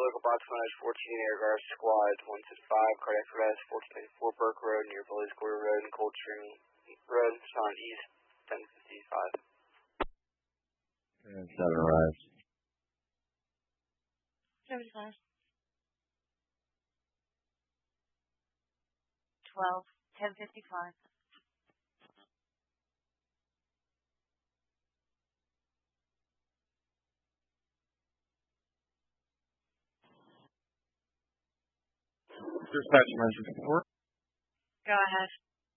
local box 114 Air Guard Squad 165, cardiac arrest, 1494 Burke Road near Bully's Quarter Road and Coldstream Road, Sean East, 1055. And 7 arrives. 75. 12, 1055. Dispatch emergency report. Go ahead.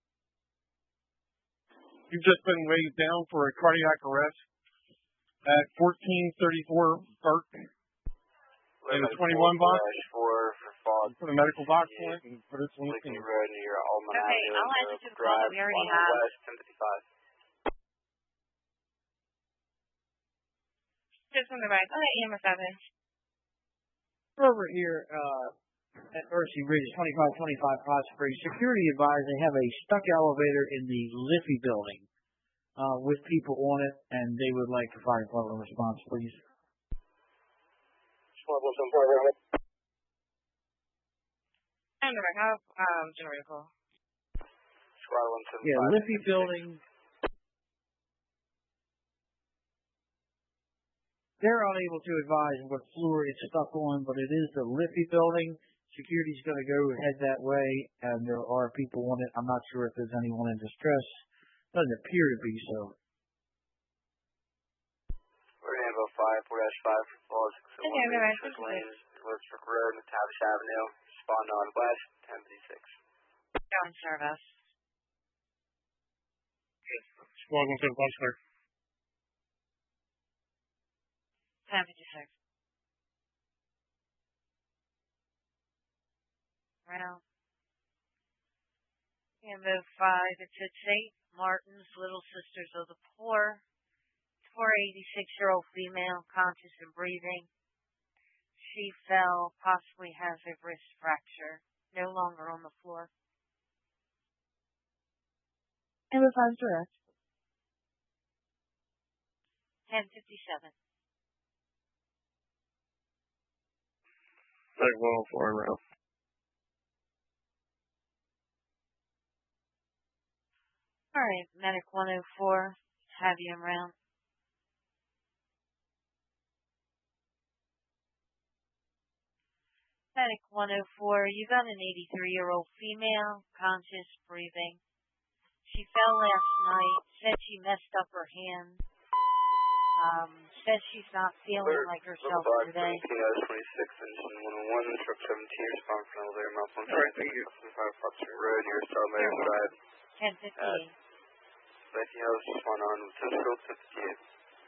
You've just been waved down for a cardiac arrest at 1434 Burke in the 21 box. Put a medical box on it and put it in the Road near Almanac. Okay, I'll add you to the call that we already have. West, 1055. Just on the right. Okay, EMS 7. Over here at Mercy Ridge, 2525 Osprey, security advised they have a stuck elevator in the Liffey building with people on it, and they would like a fire department response, please. And the how generator call. Squad 175. Yeah, Liffey building. They're unable to advise what floor it's stuck on, but it is the Liffey building. Security's going to go head that way, and there are people on it. I'm not sure if there's anyone in distress. Doesn't appear to be so. We're going to have 5, 4-5 for falls. Okay, I'm going to Lane, Westbrook Road, and Tavish Avenue. Spawn on West, 1056. Down service. Squad 175, sir. 1056. Right on. And move 5, it's at St. Martin's, Little Sisters of the Poor. 486-year-old female, conscious and breathing. She fell, possibly has a wrist fracture. No longer on the floor. And the 5 direct. 1057. Like 104 around. All right, Medic 104, have you in round. Medic 104, you got an 83-year-old female, conscious, breathing. She fell last night, said she messed up her hand. Says she's not feeling like herself today. 26, engine 101, truck 17, response from elevator malfunction. Thank you. 5 Foxtrot Road, near Starlight Drive. 1058. Becky House, spawn on with 10 Field 58.